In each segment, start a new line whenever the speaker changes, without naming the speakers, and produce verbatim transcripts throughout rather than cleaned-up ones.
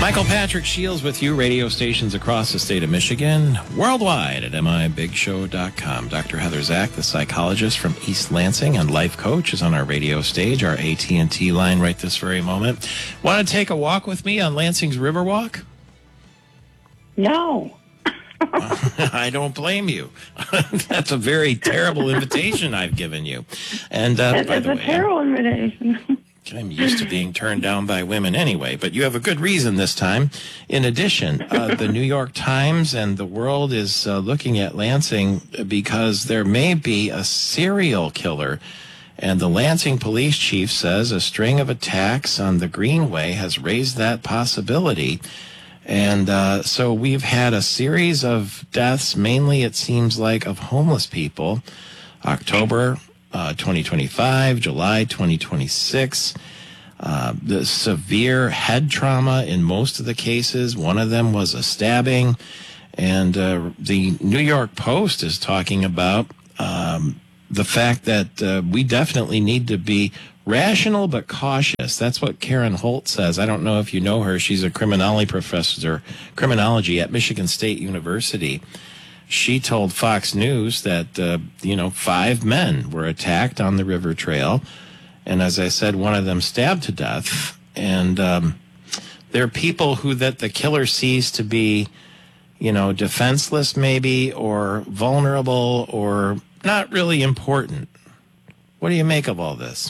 Michael Patrick Shields with you, radio stations across the state of Michigan, worldwide at M I Big Show dot com. Doctor Heather Zak, the psychologist from East Lansing and life coach, is on our radio stage, our A T and T line right this very moment. Want to take a walk with me on Lansing's Riverwalk?
No.
I don't blame you. That's a very terrible invitation I've given you. And uh,
That
by
is
the
a
way,
terrible invitation.
I'm used to being turned down by women anyway, but you have a good reason this time. In addition, uh, the New York Times and the world is uh, looking at Lansing because there may be a serial killer. And the Lansing police chief says a string of attacks on the Greenway has raised that possibility. And uh, so we've had a series of deaths, mainly it seems like of homeless people. October Uh, twenty twenty-five, July twenty twenty-six, uh, the severe head trauma in most of the cases. One of them was a stabbing. And uh, the New York Post is talking about um, the fact that uh, we definitely need to be rational but cautious. That's what Karen Holt says. I don't know if you know her. She's a criminology professor, criminology at Michigan State University. She told Fox News that, uh, you know, five men were attacked on the river trail. And as I said, one of them stabbed to death. And um, they're people who that the killer sees to be, you know, defenseless maybe, or vulnerable, or not really important. What do you make of all this?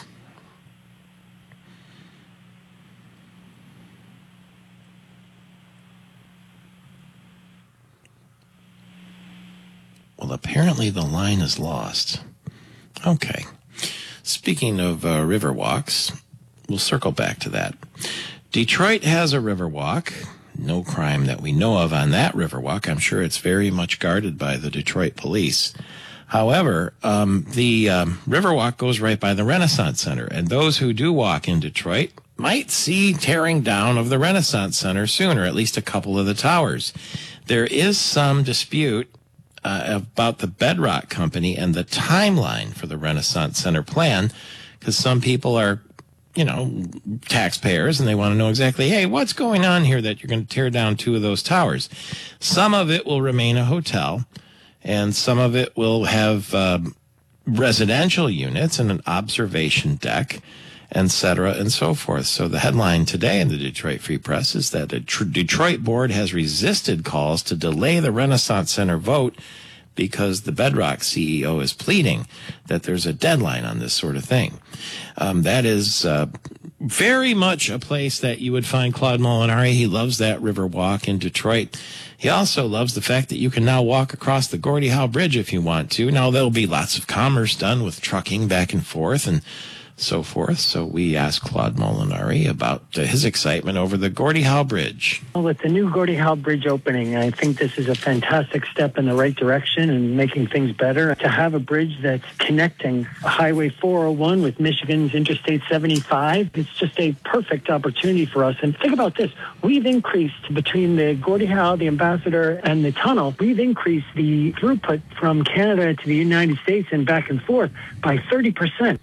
Well, apparently the line is lost. Okay. Speaking of uh, river walks, we'll circle back to that. Detroit has a river walk. No crime that we know of on that river walk. I'm sure it's very much guarded by the Detroit police. However, um, the um, Riverwalk goes right by the Renaissance Center, and those who do walk in Detroit might see tearing down of the Renaissance Center soon, or at least a couple of the towers. There is some dispute Uh, about the Bedrock Company and the timeline for the Renaissance Center plan, because some people are, you know, taxpayers, and they want to know exactly, hey, what's going on here that you're going to tear down two of those towers? Some of it will remain a hotel, and some of it will have um, residential units and an observation deck, et cetera, and so forth. So the headline today in the Detroit Free Press is that the tr- Detroit board has resisted calls to delay the Renaissance Center vote because the Bedrock C E O is pleading that there's a deadline on this sort of thing. Um, that is uh, very much a place that you would find Claude Molinari. He loves that river walk in Detroit. He also loves the fact that you can now walk across the Gordie Howe Bridge if you want to. Now, there'll be lots of commerce done with trucking back and forth and so forth. So we asked Claude Molinari about uh, his excitement over the Gordie Howe Bridge.
Well, with the new Gordie Howe Bridge opening, I think this is a fantastic step in the right direction and making things better. To have a bridge that's connecting Highway four oh one with Michigan's Interstate seventy-five, it's just a perfect opportunity for us. And think about this. We've increased between the Gordie Howe, the Ambassador, and the tunnel, we've increased the throughput from Canada to the United States and back and forth by thirty percent.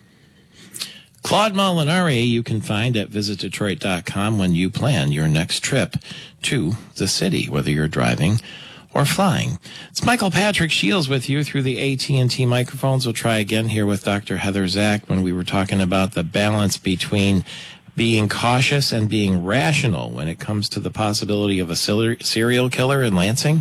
Claude Molinari you can find at visit detroit dot com when you plan your next trip to the city, whether you're driving or flying. It's Michael Patrick Shields with you through the A T and T microphones. We'll try again here with Doctor Heather Zak when we were talking about the balance between being cautious and being rational when it comes to the possibility of a serial killer in Lansing.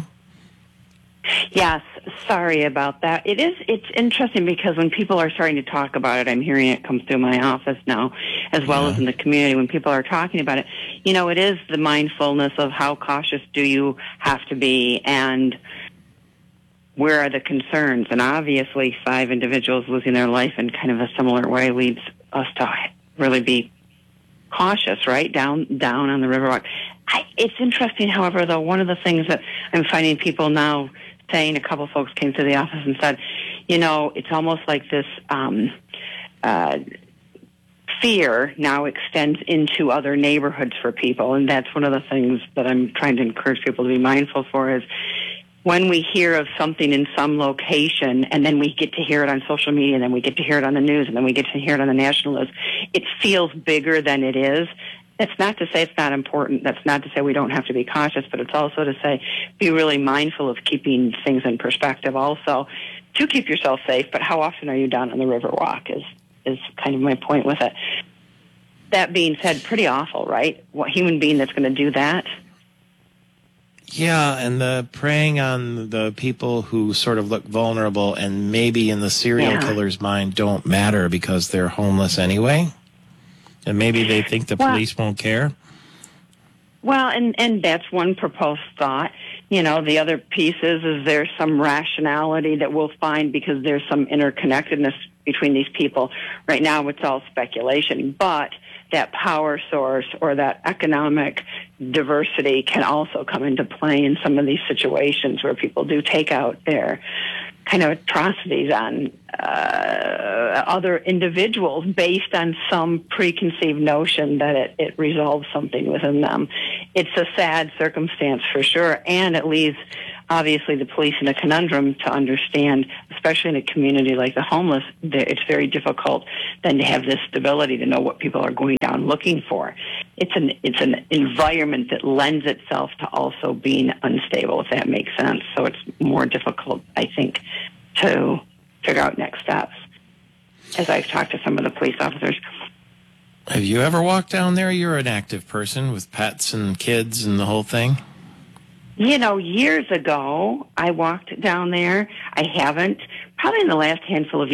Yes, sorry about that. It is, it's interesting because when people are starting to talk about it, I'm hearing it come through my office now, as well yeah. as in the community. When people are talking about it, you know, it is the mindfulness of how cautious do you have to be and where are the concerns. And obviously five individuals losing their life in kind of a similar way leads us to really be cautious, right, down down on the Riverwalk. I, it's interesting, however, though, one of the things that I'm finding people now saying, a couple of folks came to the office and said, you know, it's almost like this um, uh, fear now extends into other neighborhoods for people. And that's one of the things that I'm trying to encourage people to be mindful for is when we hear of something in some location and then we get to hear it on social media and then we get to hear it on the news and then we get to hear it on the national news, it feels bigger than it is. It's not to say it's not important. That's not to say we don't have to be cautious, but it's also to say be really mindful of keeping things in perspective also to keep yourself safe. But how often are you down on the Riverwalk is, is kind of my point with it. That being said, pretty awful, right? What human being that's going to do that?
Yeah, and the preying on the people who sort of look vulnerable and maybe in the serial
Yeah.
killer's mind don't matter because they're homeless anyway. And maybe they think the
Well-
police won't care.
Well, and, and that's one proposed thought. You know, the other piece is, is there's some rationality that we'll find because there's some interconnectedness between these people. Right now, it's all speculation, but that power source or that economic diversity can also come into play in some of these situations where people do take out their kind of atrocities on uh, other individuals based on some preconceived notion that it, it resolves something within them. It's a sad circumstance for sure, and it leaves, obviously, the police in a conundrum to understand, especially in a community like the homeless, that it's very difficult then to have this stability to know what people are going down looking for. It's an it's an environment that lends itself to also being unstable, if that makes sense. So it's more difficult, I think, to figure out next steps, as I've talked to some of the police officers.
Have you ever walked down there? You're an active person with pets and kids and the whole thing.
You know, years ago, I walked down there. I haven't, probably in the last handful of years.